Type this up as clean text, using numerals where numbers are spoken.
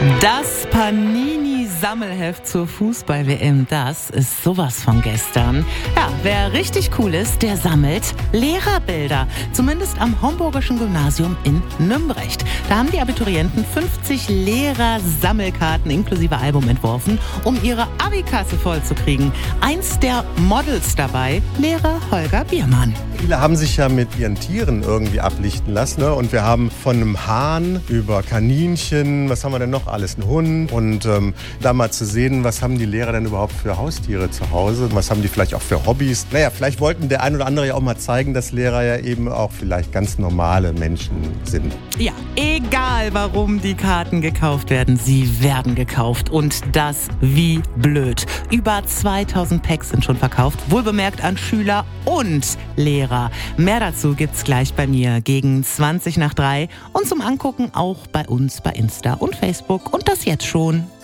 Das Panini-Sammelheft zur Fußball-WM, das ist sowas von gestern. Ja, wer richtig cool ist, der sammelt Lehrerbilder. Zumindest am Homburgischen Gymnasium in Nümbrecht. Da haben die Abiturienten 50 Lehrer-Sammelkarten inklusive Album entworfen, um ihre Abikasse vollzukriegen. Eins der Models dabei, Lehrer Holger Biermann. Viele haben sich ja mit ihren Tieren irgendwie ablichten lassen. Ne? Und wir haben von einem Hahn über Kaninchen, was haben wir denn noch alles, einen Hund. Und da mal zu sehen, was haben die Lehrer denn überhaupt für Haustiere zu Hause? Was haben die vielleicht auch für Hobbys? Naja, vielleicht wollten der ein oder andere ja auch mal zeigen, dass Lehrer ja eben auch vielleicht ganz normale Menschen sind. Ja, egal warum die Karten gekauft werden, sie werden gekauft. Und das wie blöd. Über 2000 Packs sind schon verkauft, wohlbemerkt an Schüler und Lehrer. Mehr dazu gibt's gleich bei mir gegen 20 nach 3 und zum Angucken auch bei uns bei Insta und Facebook und das jetzt schon.